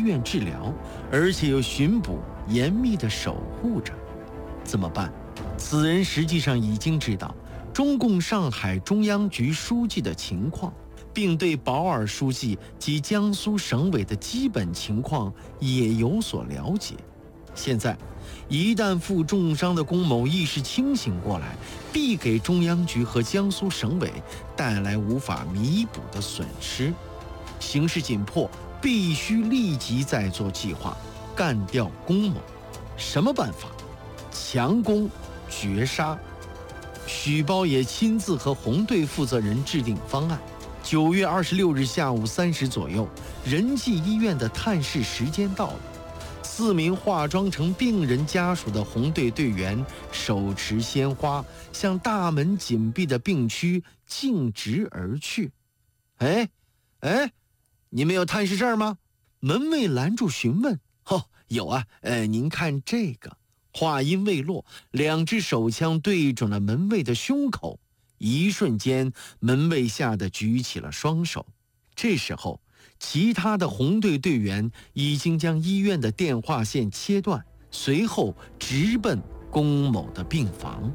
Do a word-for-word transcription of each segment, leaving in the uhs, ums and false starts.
院治疗，而且有巡捕严密地守护着。怎么办？此人实际上已经知道中共上海中央局书记的情况，并对保尔书记及江苏省委的基本情况也有所了解。现在一旦负重伤的龚某意识清醒过来，必给中央局和江苏省委带来无法弥补的损失。形势紧迫，必须立即再做计划，干掉龚某。什么办法？强攻绝杀。许包也亲自和红队负责人制定方案。九月二十六日下午三时左右，仁济医院的探视时间到了。四名化妆成病人家属的红队队员手持鲜花，向大门紧闭的病区径直而去。哎，哎，你们有探视证吗？门卫拦住询问。哦，有啊，呃，您看这个。话音未落，两支手枪对准了门卫的胸口。一瞬间，门卫吓得举起了双手。这时候，其他的红队队员已经将医院的电话线切断，随后直奔龚某的病房。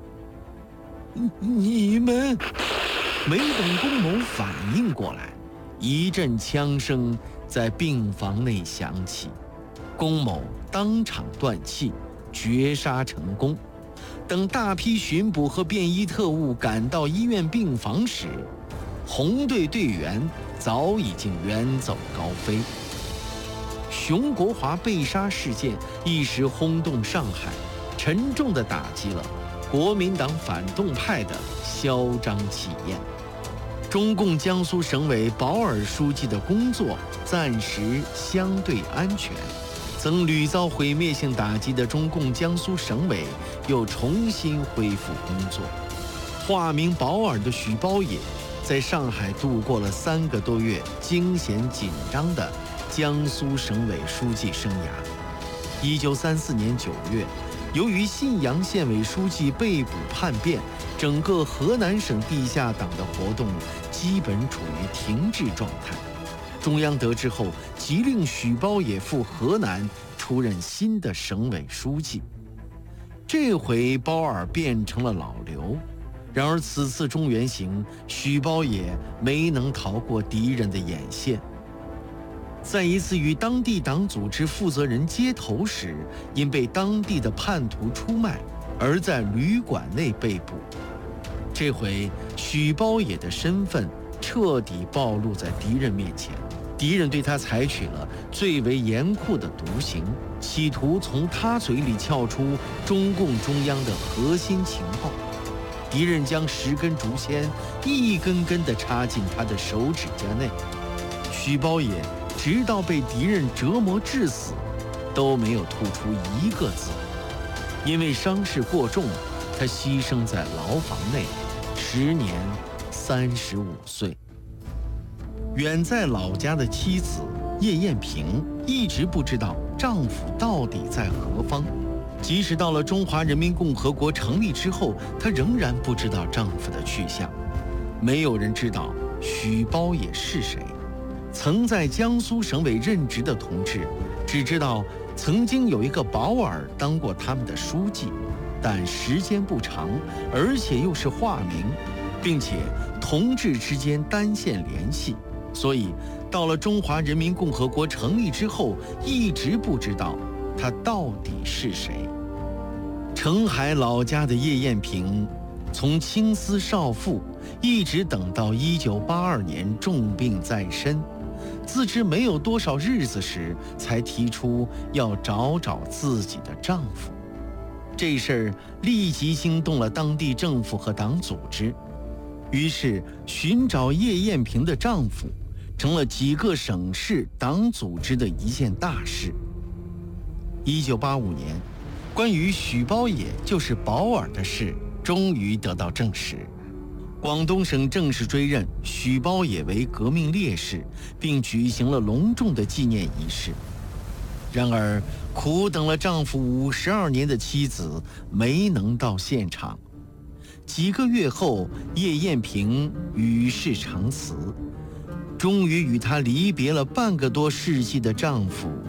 你们……没等龚某反应过来，一阵枪声在病房内响起，龚某当场断气，绝杀成功。等大批巡捕和便衣特务赶到医院病房时，红队队员早已经远走高飞。熊国华被杀事件一时轰动上海，沉重地打击了国民党反动派的嚣张气焰。中共江苏省委保尔书记的工作暂时相对安全，曾屡遭毁灭性打击的中共江苏省委又重新恢复工作。化名保尔的许包也在上海度过了三个多月惊险紧张的江苏省委书记生涯。一九三四年九月，由于信阳县委书记被捕叛变，整个河南省地下党的活动基本处于停滞状态。中央得知后，即令许包也赴河南出任新的省委书记。这回包尔变成了老刘，然而此次中原行，许包也没能逃过敌人的眼线。在一次与当地党组织负责人接头时，因被当地的叛徒出卖，而在旅馆内被捕。这回许包也的身份彻底暴露在敌人面前，敌人对他采取了最为严酷的毒刑，企图从他嘴里撬出中共中央的核心情报。敌人将十根竹签一根根地插进他的手指甲内，许包也直到被敌人折磨致死，都没有吐出一个字。因为伤势过重，他牺牲在牢房内，时年三十五岁。远在老家的妻子叶艳萍一直不知道丈夫到底在何方，即使到了中华人民共和国成立之后，她仍然不知道丈夫的去向。没有人知道许包也是谁。曾在江苏省委任职的同志只知道曾经有一个保尔当过他们的书记，但时间不长，而且又是化名，并且同志之间单线联系，所以到了中华人民共和国成立之后，一直不知道他到底是谁。澄海老家的叶艳萍从青丝少妇一直等到一九八二年重病在身，自知没有多少日子时，才提出要找找自己的丈夫。这事儿立即惊动了当地政府和党组织，于是寻找叶艳萍的丈夫成了几个省市党组织的一件大事。一九八五年，关于许包也就是保尔的事终于得到证实。广东省正式追认许包也为革命烈士，并举行了隆重的纪念仪式。然而，苦等了丈夫五十二年的妻子没能到现场。几个月后，叶艳萍与世长辞，终于与她离别了半个多世纪的丈夫